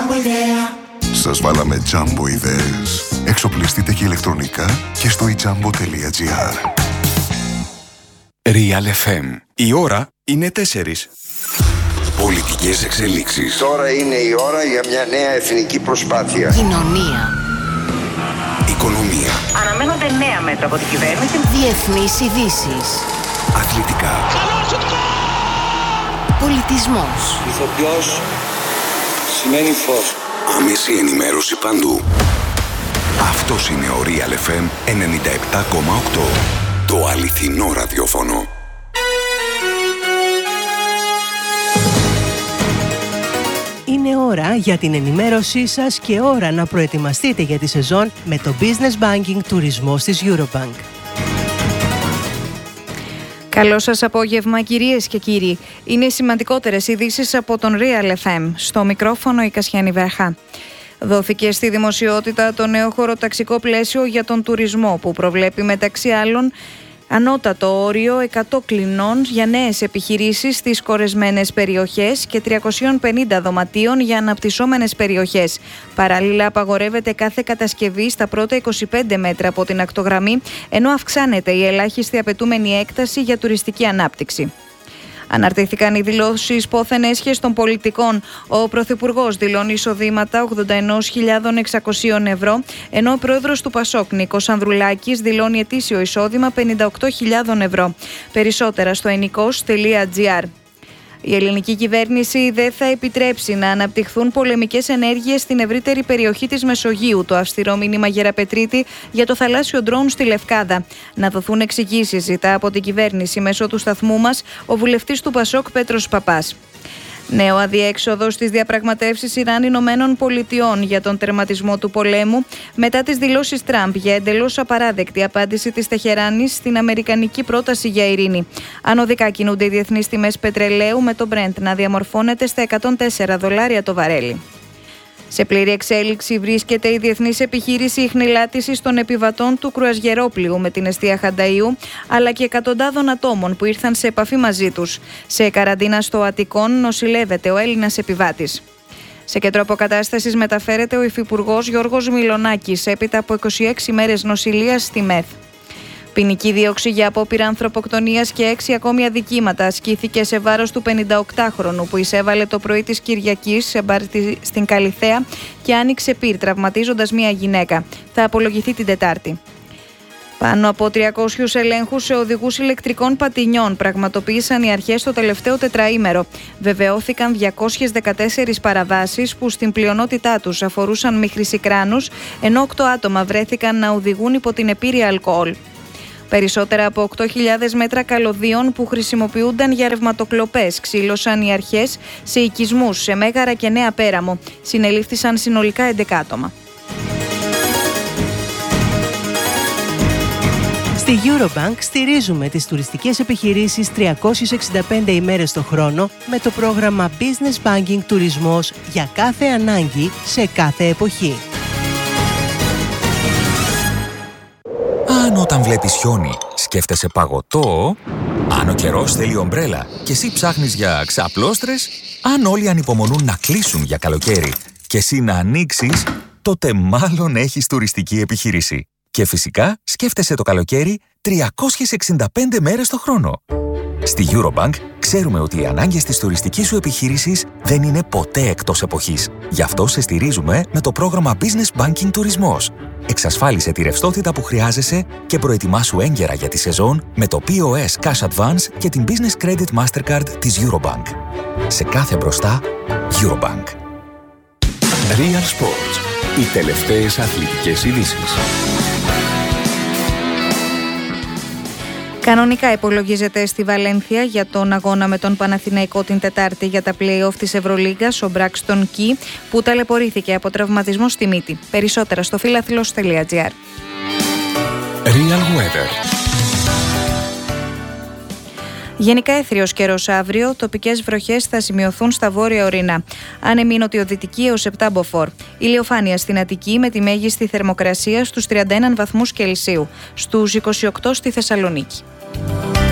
Σας βάλαμε Jumbo ιδέες. Εξοπλιστείτε και ηλεκτρονικά και στο ijambo.gr. Real FM. Η ώρα είναι 4. Πολιτικές εξελίξεις. Τώρα είναι η ώρα για μια νέα εθνική προσπάθεια. Κοινωνία. Οικονομία. Αναμένονται νέα μέτρα από την κυβέρνηση. Διεθνείς ειδήσεις. Αθλητικά. Πολιτισμός. Ηθοποιός σημαίνει φως. Άμεση ενημέρωση παντού. Αυτός είναι ο Real FM 97,8. Το αληθινό ραδιόφωνο. Είναι ώρα για την ενημέρωσή σας και ώρα να προετοιμαστείτε για τη σεζόν με το Business Banking τουρισμός της Eurobank. Καλό σας απόγευμα κυρίες και κύριοι. Είναι οι σημαντικότερες ειδήσεις από τον Real FM. Στο μικρόφωνο η Κασιάνη Βερχά. Δόθηκε στη δημοσιότητα το νέο χωροταξικό πλαίσιο για τον τουρισμό που προβλέπει μεταξύ άλλων ανώτατο όριο 100 κλινών για νέες επιχειρήσεις στις κορεσμένες περιοχές και 350 δωματίων για αναπτυσσόμενες περιοχές. Παράλληλα, απαγορεύεται κάθε κατασκευή στα πρώτα 25 μέτρα από την ακτογραμμή, ενώ αυξάνεται η ελάχιστη απαιτούμενη έκταση για τουριστική ανάπτυξη. Αναρτήθηκαν οι δηλώσεις πόθεν έσχες των πολιτικών. Ο Πρωθυπουργός δηλώνει εισοδήματα 81.600 ευρώ, ενώ ο Πρόεδρος του ΠΑΣΟΚ, Νίκος Ανδρουλάκης, δηλώνει ετήσιο εισόδημα 58.000 ευρώ. Περισσότερα στο enikos.gr. Η ελληνική κυβέρνηση δεν θα επιτρέψει να αναπτυχθούν πολεμικές ενέργειες στην ευρύτερη περιοχή της Μεσογείου. Το αυστηρό μήνυμα Γεραπετρίτη για το θαλάσσιο ντρόουν στη Λευκάδα. Να δοθούν εξηγήσεις, ζητά από την κυβέρνηση μέσω του σταθμού μας ο βουλευτής του ΠΑΣΟΚ Πέτρος Παπάς. Νέο αδιέξοδο στις διαπραγματεύσεις Ιράν-Ηνωμένων Πολιτειών για τον τερματισμό του πολέμου μετά τις δηλώσεις Τραμπ για εντελώς απαράδεκτη απάντηση της Τεχεράνης στην αμερικανική πρόταση για ειρήνη. Ανωδικά κινούνται οι διεθνείς τιμές πετρελαίου με το Brent να διαμορφώνεται στα $104 το βαρέλι. Σε πλήρη εξέλιξη βρίσκεται η διεθνής επιχείρηση ιχνηλάτησης των επιβατών του κρουαζιερόπλοιου με την εστία Χανταΐου, αλλά και εκατοντάδων ατόμων που ήρθαν σε επαφή μαζί τους. Σε καραντίνα στο Αττικόν νοσηλεύεται ο Έλληνας επιβάτης. Σε κέντρο αποκατάστασης μεταφέρεται ο Υφυπουργός Γιώργος Μιλονάκης έπειτα από 26 μέρες νοσηλείας στη ΜΕΘ. Ποινική δίωξη για απόπειρα ανθρωποκτονίας και 6 ακόμη αδικήματα ασκήθηκε σε βάρος του 58χρονου που εισέβαλε το πρωί της Κυριακής σε μπαρ στην Καλιθέα και άνοιξε πυρ τραυματίζοντας μια γυναίκα. Θα απολογηθεί την Τετάρτη. Πάνω από 300 ελέγχους σε οδηγούς ηλεκτρικών πατινιών πραγματοποίησαν οι αρχές το τελευταίο τετραήμερο. Βεβαιώθηκαν 214 παραβάσεις που στην πλειονότητά τους αφορούσαν μη χρυσικράνους, ενώ 8 άτομα βρέθηκαν να οδηγούν υπό την επήρεια αλκοόλ. Περισσότερα από 8.000 μέτρα καλωδίων που χρησιμοποιούνταν για ρευματοκλοπές ξύλωσαν οι αρχές σε οικισμούς σε Μέγαρα και Νέα Πέραμο. Συνελήφθησαν συνολικά 11 άτομα. Στη Eurobank στηρίζουμε τις τουριστικές επιχειρήσεις 365 ημέρες το χρόνο με το πρόγραμμα Business Banking τουρισμός για κάθε ανάγκη σε κάθε εποχή. Αν όταν βλέπεις χιόνι σκέφτεσαι παγωτό, αν ο καιρός θέλει ομπρέλα και εσύ ψάχνεις για ξαπλώστρες, αν όλοι ανυπομονούν να κλείσουν για καλοκαίρι και εσύ να ανοίξεις, τότε μάλλον έχεις τουριστική επιχείρηση. Και φυσικά σκέφτεσαι το καλοκαίρι 365 μέρες το χρόνο. Στη Eurobank ξέρουμε ότι οι ανάγκες της τουριστικής σου επιχείρησης δεν είναι ποτέ εκτός εποχής. Γι' αυτό σε στηρίζουμε με το πρόγραμμα Business Banking Τουρισμός. Εξασφάλισε τη ρευστότητα που χρειάζεσαι και προετοιμάσου έγκαιρα για τη σεζόν με το POS Cash Advance και την Business Credit Mastercard της Eurobank. Σε κάθε μπροστά, Eurobank. Real Sports. Οι τελευταίες αθλητικές ειδήσεις. Κανονικά υπολογίζεται στη Βαλένθια για τον αγώνα με τον Παναθηναϊκό την Τετάρτη για τα play-off της Ευρωλίγκας ο Μπράξτον Κι, που ταλαιπωρήθηκε από τραυματισμό στη μύτη. Περισσότερα στο philathilos.gr. Real Weather. Γενικά έθριος καιρός αύριο, τοπικές βροχές θα σημειωθούν στα βόρεια ορεινά. Άνεμη νοτιοδυτική έως 7 μποφόρ. Ηλιοφάνεια στην Αττική με τη μέγιστη θερμοκρασία στους 31 βαθμούς Κελσίου, στους 28 στη Θεσσαλονίκη.